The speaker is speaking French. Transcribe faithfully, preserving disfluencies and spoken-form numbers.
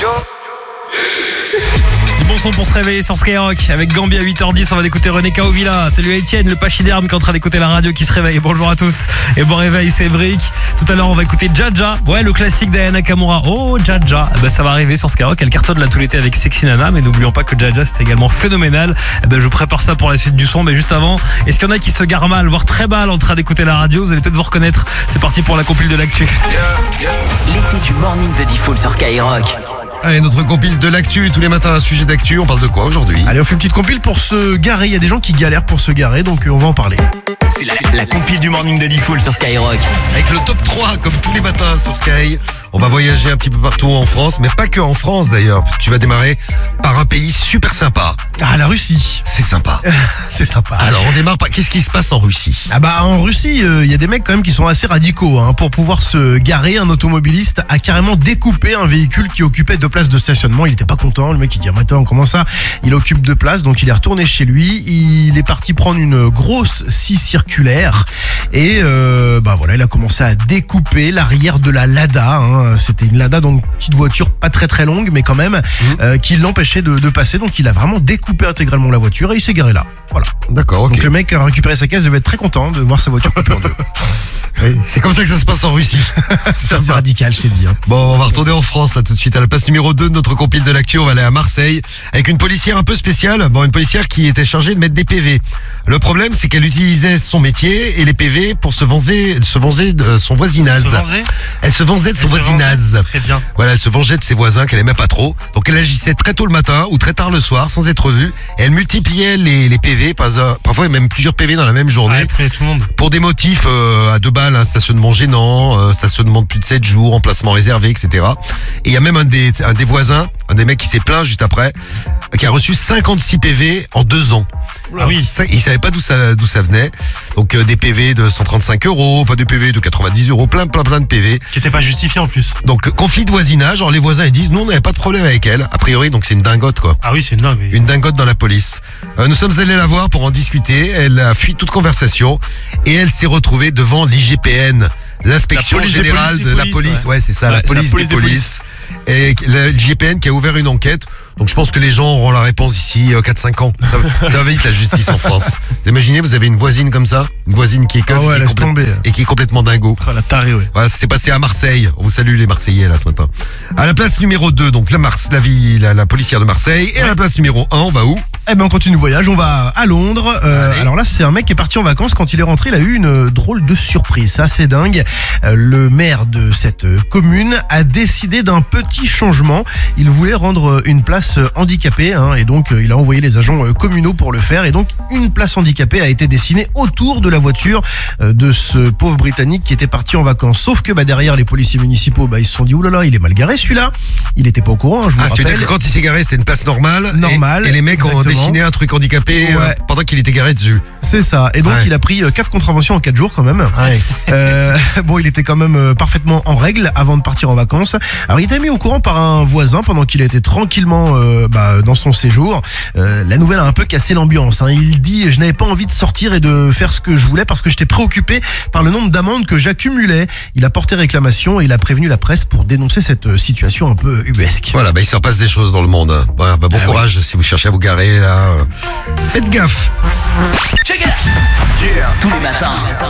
Bon son pour se réveiller sur Skyrock avec Gambi à huit heures dix. On va écouter René Kaovilla. Salut à Etienne, le pachyderme qui est en train d'écouter la radio, qui se réveille. Bonjour à tous et bon réveil, c'est Brick. Tout à l'heure on va écouter Jaja. Ouais, le classique d'Aya Nakamura. Oh Jaja, ben, ça va arriver sur Skyrock. Elle cartonne là tout l'été avec Sexy Nana. Mais n'oublions pas que Jaja c'est également phénoménal. Ben, je vous prépare ça pour la suite du son. Mais juste avant, est-ce qu'il y en a qui se garent mal, voire très mal en train d'écouter la radio? Vous allez peut-être vous reconnaître. C'est parti pour la compile de l'actu. L'été du morning de Diffoul sur Skyrock. Allez, notre compile de l'actu, tous les matins un sujet d'actu. On parle de quoi aujourd'hui? Allez, on fait une petite compile pour se garer. Il y a des gens qui galèrent pour se garer, donc euh, on va en parler. C'est la, la compile du morning de Diffoul sur Skyrock. Avec le top trois, comme tous les matins sur Sky. On va voyager un petit peu partout en France, mais pas que en France d'ailleurs, parce que tu vas démarrer par un pays super sympa. Ah, la Russie. C'est sympa. C'est sympa. Alors on démarre par... Qu'est-ce qui se passe en Russie? Ah bah en Russie, il euh, y a des mecs quand même qui sont assez radicaux. Hein. Pour pouvoir se garer, un automobiliste a carrément découpé un véhicule qui occupait deux places de stationnement. Il était pas content, le mec il dit ah, attends, comment ça? Il occupe deux places, donc il est retourné chez lui. Il est parti prendre une grosse scie circulaire et euh, bah voilà, il a commencé à découper l'arrière de la Lada. Hein. C'était une Lada, donc petite voiture pas très très longue, mais quand même mmh. euh, qui l'empêchait de, de passer. Donc il a vraiment découpé intégralement la voiture et il s'est garé là. Voilà. D'accord. Okay. Donc le mec a récupéré sa caisse, devait être très content de voir sa voiture coupée en deux. Oui, c'est comme ça que ça se passe en Russie. C'est assez radical, je t'ai dit. Hein. Bon, on va retourner en France là tout de suite. À la place numéro deux de notre compile de l'actu, on va aller à Marseille avec une policière un peu spéciale. Bon, une policière qui était chargée de mettre des P V. Le problème, c'est qu'elle utilisait son métier et les P V pour se venger, se venger de son voisinage. Se venger Elle se vengeait de son voisinage. Très bien. Voilà, elle se vengeait de ses voisins qu'elle aimait pas trop. Donc elle agissait très tôt le matin ou très tard le soir sans être vue. Et elle multipliait les, les P V, parfois même plusieurs P V dans la même journée. Ouais, après, tout le monde. Pour des motifs euh, à deux balles, un stationnement gênant, euh, stationnement de plus de sept jours, emplacement réservé, et cetera. Et il y a même un des, un des voisins, un des mecs qui s'est plaint juste après, qui a reçu cinquante-six P V en deux ans. Ah oui. Ça, il savait pas d'où ça, d'où ça venait. Donc euh, des P V de cent trente-cinq euros, enfin des P V de quatre-vingt-dix euros, plein, plein, plein de P V. Qui n'était pas justifié en plus. Donc conflit de voisinage. Alors les voisins ils disent, nous on n'avait pas de problème avec elle. A priori, donc c'est une dingote quoi. Ah oui, c'est une dingue. Oui. Une dingote dans la police. Euh, nous sommes allés la voir pour en discuter. Elle a fui toute conversation et elle s'est retrouvée devant l'I G P N, l'inspection générale de la police. Ouais, ouais c'est ça, ouais, la police, la police des polices. Et l'I G P N qui a ouvert une enquête. Donc je pense que les gens auront la réponse d'ici euh, quatre cinq ans. Ça, ça va vite la justice en France. Vous imaginez, vous avez une voisine comme ça, une voisine qui est keuf oh ouais, et, qui est complè- et qui est complètement dingo. Oh, la tarée, ouais. Voilà, ça s'est passé à Marseille. On vous salue les Marseillais là ce matin. À la place numéro deux, donc la, Mars, la, vie, la, la policière de Marseille. Et ouais. À la place numéro un, on va où? Eh ben on continue le voyage, on va à Londres. Euh, alors là c'est un mec qui est parti en vacances. Quand il est rentré, il a eu une drôle de surprise. C'est assez dingue. Euh, le maire de cette commune a décidé d'un petit changement. Il voulait rendre une place handicapée hein, et donc il a envoyé les agents communaux pour le faire. Et donc une place handicapée a été dessinée autour de la voiture de ce pauvre Britannique qui était parti en vacances. Sauf que bah, derrière les policiers municipaux, bah, ils se sont dit oulala, il est mal garé celui-là. Il était pas au courant. Hein, je vous ah, rappelle. Tu veux dire que quand il s'est garé, c'était une place normale. Normale. Et, et les mecs exactement. ont dessiné un truc handicapé ouais. euh, pendant qu'il était garé dessus. C'est ça. Et donc ouais. il a pris quatre contraventions en quatre jours quand même. Ouais. Euh, bon, il était quand même parfaitement en règle avant de partir en vacances. Alors il était mis au courant par un voisin pendant qu'il était tranquillement euh, bah, dans son séjour. Euh, la nouvelle a un peu cassé l'ambiance. Hein. Il dit je n'avais pas envie de sortir et de faire ce que je voulais parce que j'étais préoccupé par le nombre d'amendes que j'accumulais. Il a porté réclamation et il a prévenu la presse pour dénoncer cette situation un peu ubuesque. Voilà, bah il s'en passe des choses dans le monde. Hein. Bah, bah, bon ah, courage oui. si vous cherchez à vous garer là. Euh, faites gaffe. Check it. Yeah. Tous les matins,